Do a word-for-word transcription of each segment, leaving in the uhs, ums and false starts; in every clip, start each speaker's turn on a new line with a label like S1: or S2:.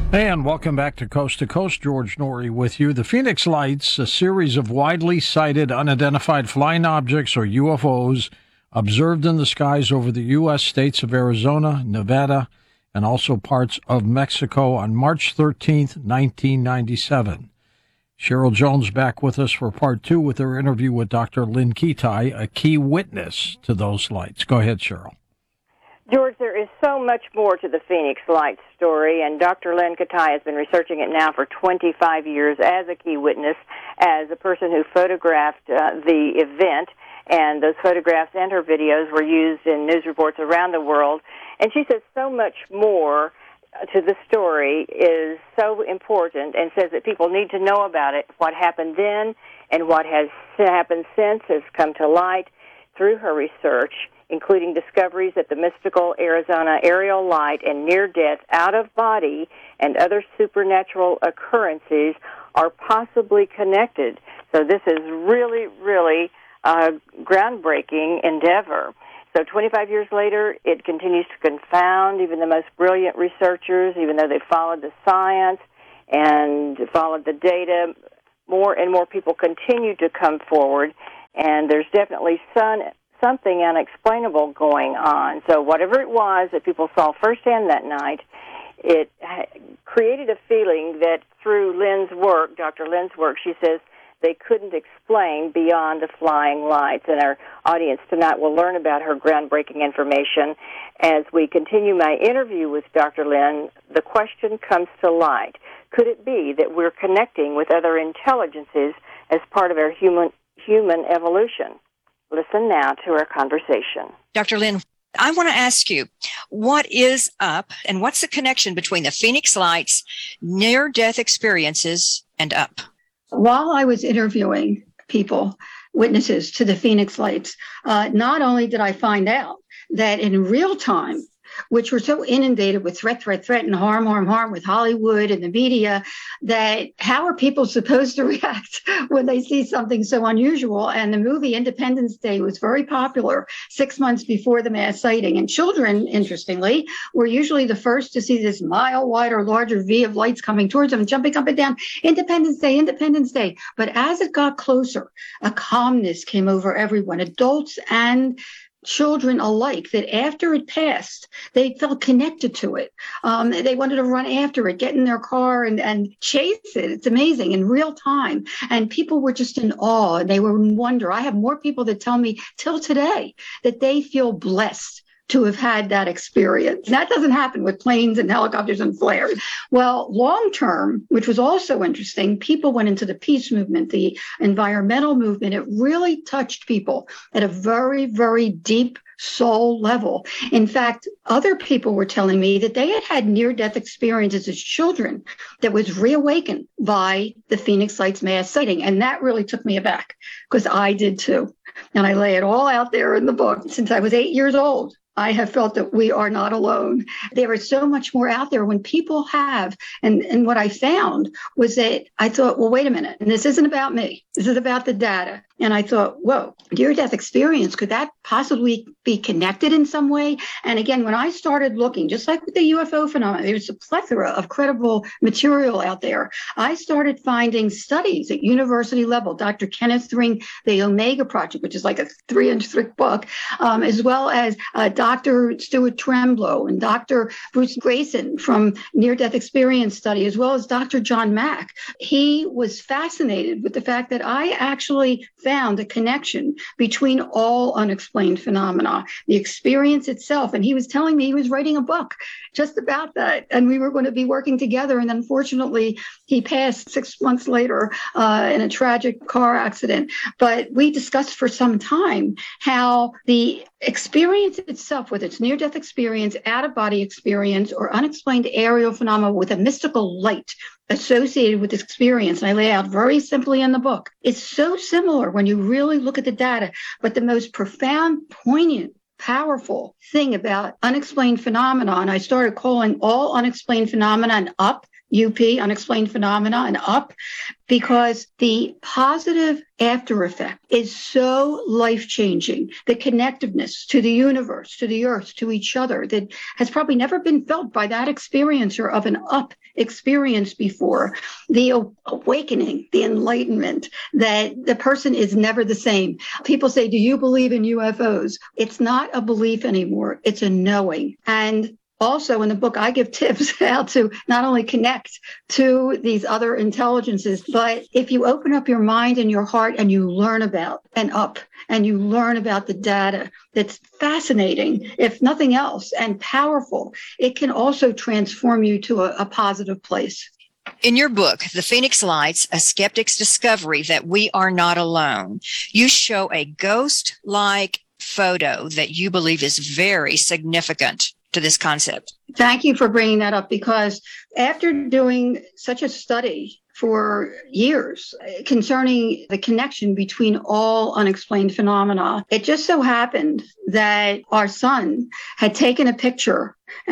S1: And welcome back to Coast to Coast. George Noory with you. The Phoenix Lights, a series of widely sighted unidentified flying objects, or U F Os, observed in the skies over the U S states of Arizona, Nevada, and also parts of Mexico on March thirteenth, nineteen ninety-seven. Cheryl Jones back with us for part two with her interview with Doctor Lynn Kitei, a key witness to those lights. Go ahead, Cheryl.
S2: George, there is so much more to the Phoenix Lights story, and Doctor Lynn Kitei has been researching it now for twenty-five years as a key witness, as a person who photographed uh, the event, and those photographs and her videos were used in news reports around the world. And she says so much more to the story is so important, and says that people need to know about it. What happened then and what has happened since has come to light through her research, including discoveries that the mystical Arizona aerial light and near-death out-of-body and other supernatural occurrences are possibly connected. So this is really, really a groundbreaking endeavor. So twenty-five years later, it continues to confound even the most brilliant researchers, even though they followed the science and followed the data. More and more people continue to come forward, and there's definitely some something unexplainable going on. So whatever it was that people saw firsthand that night, it created a feeling that through Lynn's work, Doctor Lynn's work, she says, they couldn't explain beyond the flying lights. And our audience tonight will learn about her groundbreaking information. As we continue my interview with Doctor Lynn, the question comes to light. Could it be that we're connecting with other intelligences as part of our human human evolution? Listen now to our conversation.
S3: Doctor Lynn, I want to ask you, what is up and what's the connection between the Phoenix Lights, near-death experiences, and up?
S4: While I was interviewing people, witnesses to the Phoenix Lights, uh, not only did I find out that in real time, which were so inundated with threat, threat, threat, and harm, harm, harm with Hollywood and the media, that how are people supposed to react when they see something so unusual? And the movie Independence Day was very popular six months before the mass sighting. And children, interestingly, were usually the first to see this mile wide or larger V of lights coming towards them, jumping up and down, Independence Day, Independence Day. But as it got closer, a calmness came over everyone, adults and children alike, that after it passed, they felt connected to it. Um, they wanted to run after it, get in their car and, and chase it. It's amazing in real time. And people were just in awe, and they were in wonder. I have more people that tell me till today that they feel blessed to have had that experience. That doesn't happen with planes and helicopters and flares. Well, long term, which was also interesting, people went into the peace movement, the environmental movement. It really touched people at a very, very deep soul level. In fact, other people were telling me that they had had near-death experiences as children that was reawakened by the Phoenix Lights mass sighting. And that really took me aback, because I did too. And I lay it all out there in the book. Since I was eight years old, I have felt that we are not alone. There is so much more out there when people have, and, and what I found was that I thought, well, wait a minute, and this isn't about me. This is about the data. And I thought, whoa, near-death experience, could that possibly be connected in some way? And again, when I started looking, just like with the U F O phenomenon, there's a plethora of credible material out there. I started finding studies at university level. Doctor Kenneth Ring, the Omega Project, which is like a three-inch thick book, um, as well as uh, Doctor Stuart Tremblow and Doctor Bruce Grayson from Near-Death Experience Study, as well as Doctor John Mack. He was fascinated with the fact that I actually found a connection between all unexplained phenomena, the experience itself. And he was telling me he was writing a book just about that. And we were going to be working together. And unfortunately, he passed six months later uh, in a tragic car accident. But we discussed for some time how the experience itself, with its near-death experience, out-of-body experience, or unexplained aerial phenomena with a mystical light associated with this experience, and I lay out very simply in the book, it's so similar when you really look at the data. But the most profound, poignant, powerful thing about unexplained phenomena, and I started calling all unexplained phenomena up U P, unexplained phenomena, and up, because the positive after effect is so life-changing. The connectiveness to the universe, to the earth, to each other, that has probably never been felt by that experiencer of an up experience before. The awakening, the enlightenment, that the person is never the same. People say, do you believe in U F Os? It's not a belief anymore. It's a knowing. And also in the book, I give tips how to not only connect to these other intelligences, but if you open up your mind and your heart and you learn about and up and you learn about the data that's fascinating, if nothing else, and powerful, it can also transform you to a, a positive place.
S3: In your book, The Phoenix Lights, A Skeptic's Discovery That We Are Not Alone, you show a ghost-like photo that you believe is very significant to this concept.
S4: Thank you for bringing that up, because after doing such a study for years concerning the connection between all unexplained phenomena, it just so happened that our son had taken a picture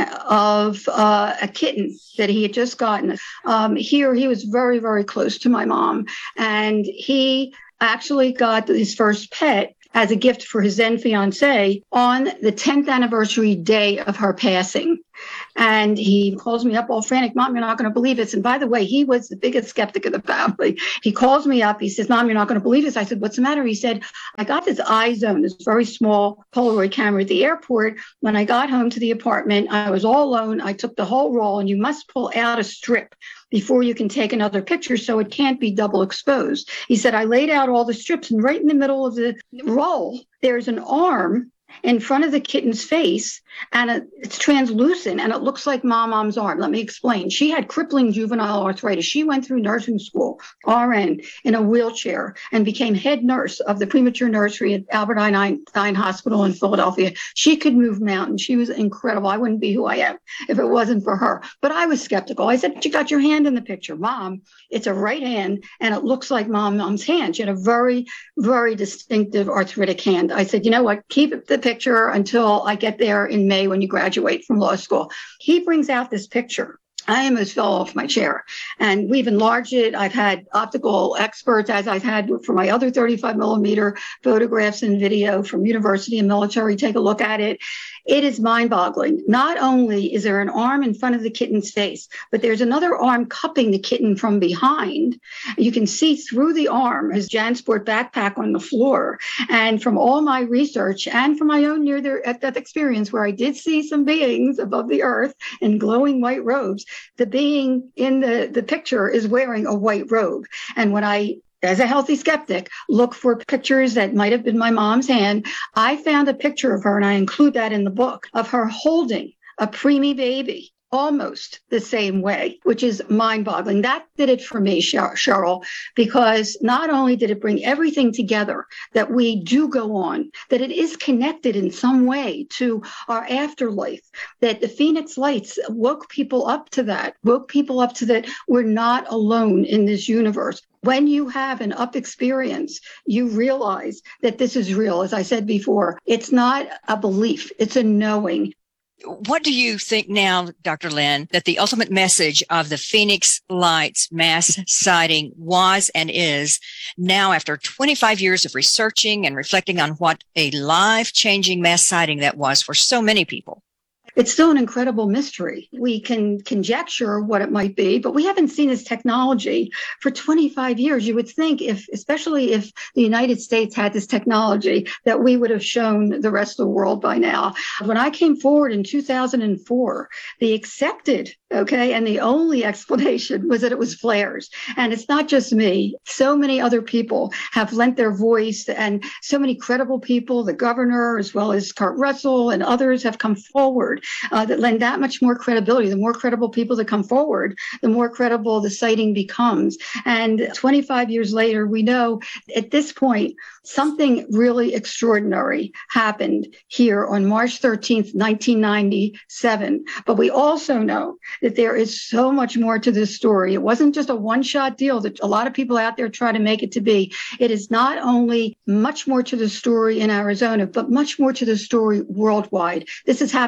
S4: of uh, a kitten that he had just gotten. Um, here, he was very, very close to my mom, and he actually got his first pet as a gift for his then fiance on the tenth anniversary day of her passing. And he calls me up all frantic, Mom, you're not going to believe this. And by the way, he was the biggest skeptic of the family. He calls me up. He says, Mom, you're not going to believe this. I said, what's the matter? He said, I got this iZone, this very small Polaroid camera at the airport. When I got home to the apartment, I was all alone. I took the whole roll, and you must pull out a strip before you can take another picture, so it can't be double exposed. He said, I laid out all the strips, and right in the middle of the roll, there's an arm in front of the kitten's face, and it, it's translucent, and it looks like Mom Mom's arm. Let me explain. She had crippling juvenile arthritis. She went through nursing school, R N, in a wheelchair, and became head nurse of the premature nursery at Albert Einstein Hospital in Philadelphia. She could move mountains. She was incredible. I wouldn't be who I am if it wasn't for her. But I was skeptical. I said, you got your hand in the picture. Mom, it's a right hand, and it looks like Mom Mom's hand. She had a very, very distinctive arthritic hand. I said, you know what? Keep the picture until I get there in May when you graduate from law school. He brings out this picture. I almost fell off my chair, and we've enlarged it. I've had optical experts, as I've had for my other thirty-five millimeter photographs and video from university and military, take a look at it. It is mind-boggling. Not only is there an arm in front of the kitten's face, but there's another arm cupping the kitten from behind. You can see through the arm his JanSport backpack on the floor. And from all my research and from my own near-death experience, where I did see some beings above the earth in glowing white robes, the being in the, the picture is wearing a white robe. And when I, as a healthy skeptic, look for pictures that might have been my mom's hand, I found a picture of her, and I include that in the book, of her holding a preemie baby almost the same way, which is mind-boggling. That did it for me, Cheryl, because not only did it bring everything together, that we do go on, that it is connected in some way to our afterlife, that the Phoenix Lights woke people up to that, woke people up to that we're not alone in this universe. When you have an up experience, you realize that this is real. As I said before, it's not a belief, it's a knowing.
S3: What do you think now, Doctor Lynn, that the ultimate message of the Phoenix Lights mass sighting was and is now, after twenty-five years of researching and reflecting on what a life-changing mass sighting that was for so many people?
S4: It's still an incredible mystery. We can conjecture what it might be, but we haven't seen this technology for twenty-five years. You would think, if, especially if the United States had this technology, that we would have shown the rest of the world by now. When I came forward in two thousand four, the accepted, okay, and the only explanation was that it was flares. And it's not just me. So many other people have lent their voice, and so many credible people, the governor, as well as Kurt Russell and others, have come forward Uh, that lend that much more credibility. The more credible people that come forward, the more credible the sighting becomes. And twenty-five years later, we know at this point, something really extraordinary happened here on March thirteenth, nineteen ninety-seven. But we also know that there is so much more to this story. It wasn't just a one-shot deal that a lot of people out there try to make it to be. It is not only much more to the story in Arizona, but much more to the story worldwide. This is happening worldwide.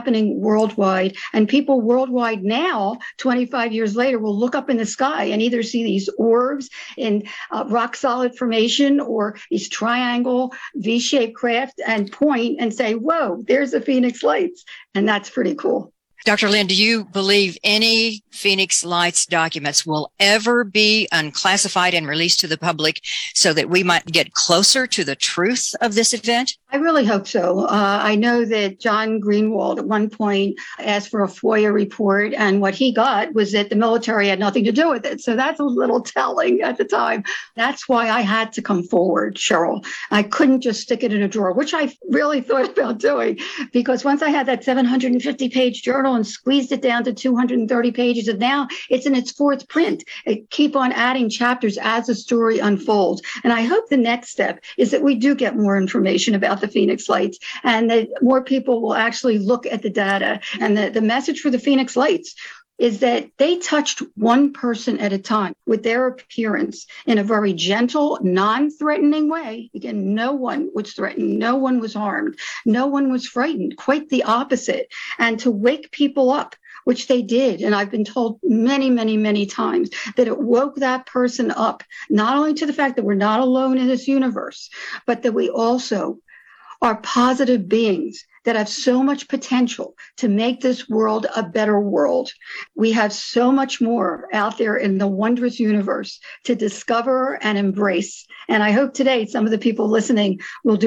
S4: worldwide. And people worldwide now, twenty-five years later, will look up in the sky and either see these orbs in uh, rock solid formation or these triangle V-shaped craft and point and say, whoa, there's the Phoenix Lights. And that's pretty cool.
S3: Doctor Lynn, do you believe any Phoenix Lights documents will ever be unclassified and released to the public so that we might get closer to the truth of this event?
S4: I really hope so. Uh, I know that John Greenwald at one point asked for a FOIA report, and what he got was that the military had nothing to do with it. So that's a little telling at the time. That's why I had to come forward, Cheryl. I couldn't just stick it in a drawer, which I really thought about doing, because once I had that seven hundred fifty page journal and squeezed it down to two hundred thirty pages, and now it's in its fourth print. I keep on adding chapters as the story unfolds. And I hope the next step is that we do get more information about the Phoenix Lights and that more people will actually look at the data. And the, the message for the Phoenix Lights is that they touched one person at a time with their appearance in a very gentle, non-threatening way. Again, no one was threatened. No one was harmed. No one was frightened. Quite the opposite. And to wake people up, which they did. And I've been told many, many, many times that it woke that person up, not only to the fact that we're not alone in this universe, but that we also are positive beings that have so much potential to make this world a better world. We have so much more out there in the wondrous universe to discover and embrace. And I hope today some of the people listening will do